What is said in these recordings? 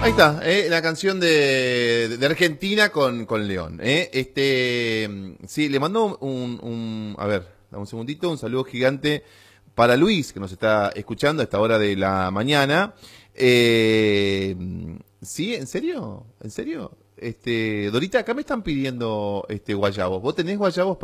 Ahí está, la canción de Argentina con León. Sí, le mando a ver, dame un segundito, un saludo gigante para Luis, que nos está escuchando a esta hora de la mañana. Sí, ¿en serio? ¿En serio? Dorita, acá me están pidiendo guayabos. ¿Vos tenés guayabos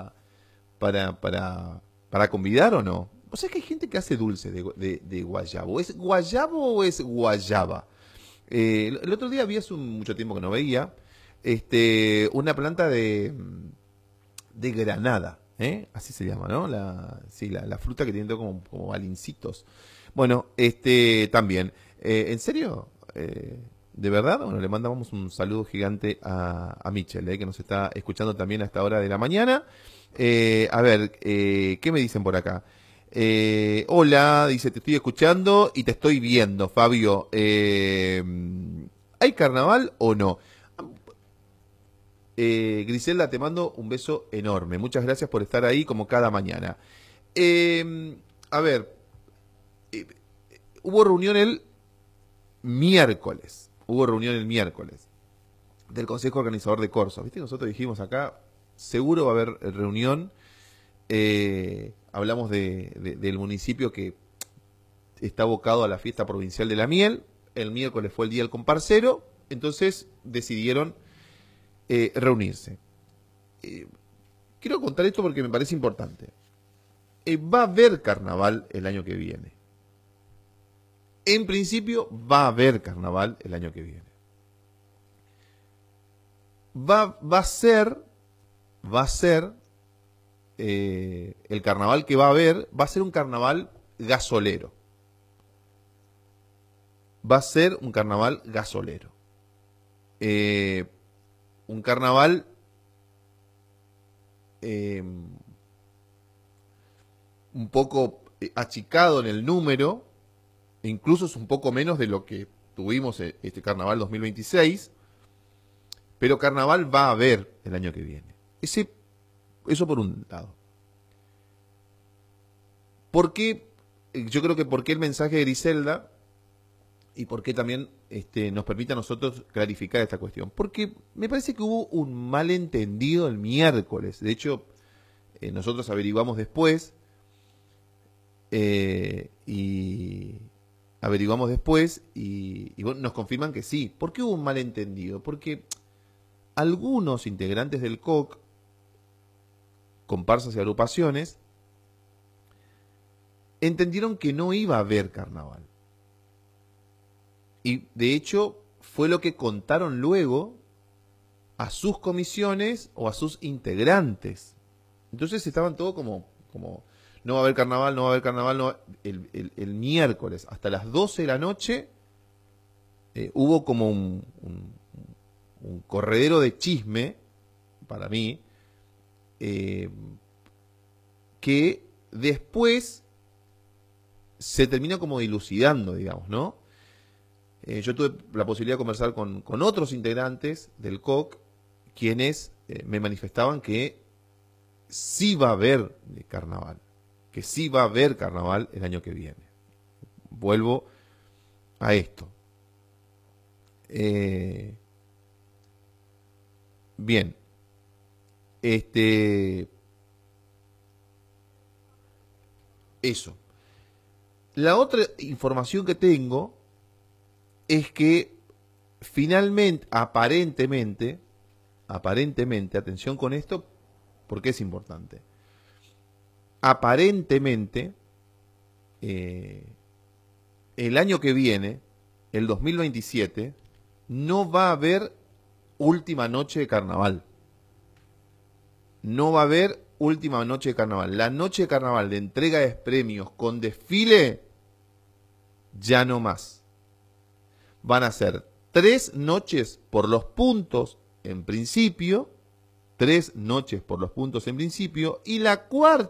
para convidar o no? ¿Vos sabés que hay gente que hace dulce de guayabo? ¿Es guayabo o es guayaba? El otro día vi hace mucho tiempo que no veía una planta de granada, ¿eh? Así se llama, ¿no? Sí, la fruta que tiene todo como balincitos. Bueno, también. ¿En serio? ¿De verdad? Bueno, le mandamos un saludo gigante a Michelle, que nos está escuchando también a esta hora de la mañana. A ver, ¿qué me dicen por acá? Hola, dice, te estoy escuchando y te estoy viendo, Fabio. ¿Hay carnaval o no? Griselda, te mando un beso enorme. Muchas gracias por estar ahí como cada mañana. A ver, eh, hubo reunión el miércoles. Hubo reunión el miércoles del Consejo Organizador de Corsos. ¿Viste? Nosotros dijimos acá, seguro va a haber reunión. Hablamos del municipio que está abocado a la fiesta provincial de la miel. El miércoles fue el día del comparcero, entonces decidieron reunirse. Quiero contar esto porque me parece importante. Va a haber carnaval el año que viene. En principio va a haber carnaval el año que viene. Va a ser el carnaval que va a haber, va a ser un carnaval gasolero. Va a ser un carnaval gasolero. Un carnaval un poco achicado en el número, incluso es un poco menos de lo que tuvimos este carnaval 2026, pero carnaval va a haber el año que viene. Eso por un lado. ¿Por qué? Yo creo que por qué el mensaje de Griselda y por qué también nos permite a nosotros clarificar esta cuestión. Porque me parece que hubo un malentendido el miércoles. De hecho, nosotros averiguamos después y bueno, nos confirman que sí. ¿Por qué hubo un malentendido? Porque algunos integrantes del COC, comparsas y agrupaciones, entendieron que no iba a haber carnaval. Y de hecho fue lo que contaron luego a sus comisiones o a sus integrantes. Entonces estaban todos como no va a haber carnaval, no va a haber carnaval. No. El miércoles hasta las 12 de la noche hubo como un corredero de chisme, para mí, que después se termina como dilucidando, digamos, ¿no? Yo tuve la posibilidad de conversar con otros integrantes del COC, quienes me manifestaban que sí va a haber carnaval, que sí va a haber carnaval el año que viene. Vuelvo a esto. Bien. Eso. La otra información que tengo es que finalmente, aparentemente, atención con esto, porque es importante. Aparentemente, el año que viene, el 2027, no va a haber última noche de carnaval. No va a haber última noche de carnaval. La noche de carnaval de entrega de premios con desfile, ya no más. Van a ser 3 noches por los puntos en principio, 3 noches por los puntos en principio, y la cuarta